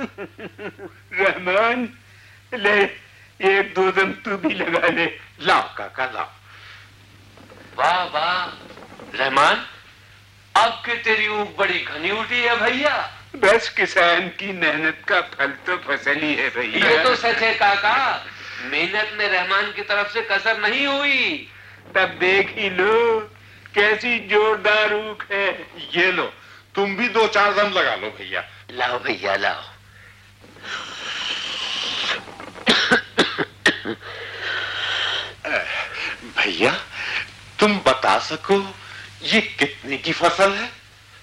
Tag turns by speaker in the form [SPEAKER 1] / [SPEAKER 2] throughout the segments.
[SPEAKER 1] रहमान, ले एक दो दम तू भी लगा ले।
[SPEAKER 2] लाओ काका लाओ।
[SPEAKER 3] वाह वाह रहमान, अब के तेरी ऊख बड़ी घनी उठी है भैया।
[SPEAKER 1] बस किसान की मेहनत का फल तो फसल ही है भैया।
[SPEAKER 3] ये तो सच है काका, मेहनत में रहमान की तरफ से कसर नहीं हुई।
[SPEAKER 1] तब देख ही लो कैसी जोरदार ऊख है।
[SPEAKER 2] ये लो, तुम भी दो चार दम लगा लो भैया।
[SPEAKER 3] लाओ भैया लाओ।
[SPEAKER 2] भैया तुम बता सको ये कितने की फसल है?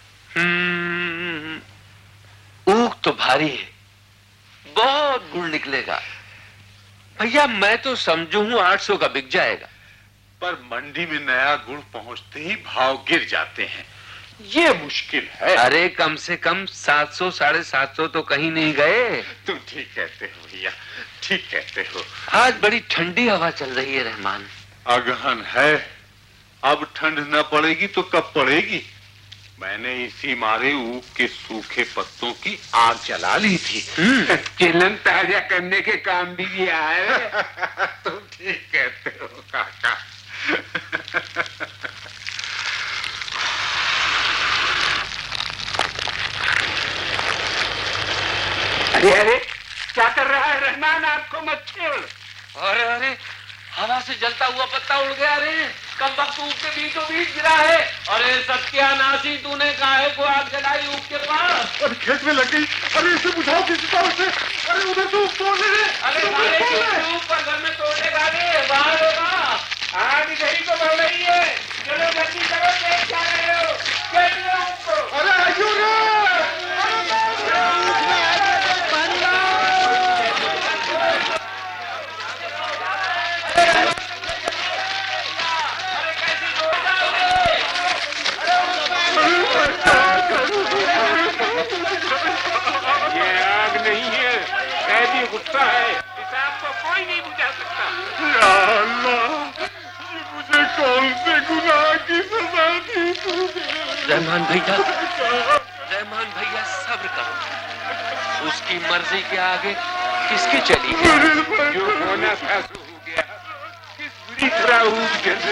[SPEAKER 3] ऊख तो भारी है, बहुत गुड़ निकलेगा भैया। मैं तो समझू हूं 800 का बिक जाएगा।
[SPEAKER 2] पर मंडी में नया गुड़ पहुंचते ही भाव गिर जाते हैं, ये मुश्किल है।
[SPEAKER 3] अरे कम से कम 700 750 तो कहीं नहीं गए।
[SPEAKER 2] तुम ठीक कहते हो भैया, ठीक कहते हो।
[SPEAKER 3] आज बड़ी ठंडी हवा चल रही है रहमान।
[SPEAKER 2] अगहन है, अब ठंड न पड़ेगी तो कब पड़ेगी। मैंने इसी मारे ऊख के सूखे पत्तों की आग जला ली थी।
[SPEAKER 1] चिलम ताजा करने के काम भी किया है।
[SPEAKER 2] तुम ठीक कहते हो काका।
[SPEAKER 1] अरे अरे क्या कर रहा है रहमान, आपको मत छोड़।
[SPEAKER 3] अरे अरे हवा से जलता हुआ पत्ता उड़ गया रे, कम वक्त ऊख के बीचों बीच गिरा है। अरे सत्यानाशी, तूने काहे को आग जलाई ऊख के पास?
[SPEAKER 2] अरे खेत में लग गई। अरे इसे बुझाओ किसी तरह से। अरे उधर से ऊख तोड़ ले।
[SPEAKER 3] अरे सारे ऊख पर घर में तोड़ने वाले बाहर होगा।
[SPEAKER 1] आग इधर को बढ़ रही है, चलो जल्दी करो, देख क्या रहे हो। चलो ऊख को।
[SPEAKER 2] अरे आइयो रे।
[SPEAKER 1] गुस्सा है, इस आग को कोई नहीं बुझा सकता।
[SPEAKER 2] या अल्लाह, ये मुझे कौन से गुनाह की सजा दी तूने?
[SPEAKER 3] रहमान भैया सब्र करो, उसकी मर्जी के आगे किसकी चली है?
[SPEAKER 1] जो होना था सो हो गया। किस बुरी तरह ऊख जल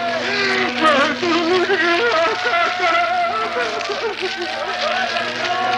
[SPEAKER 1] रही है।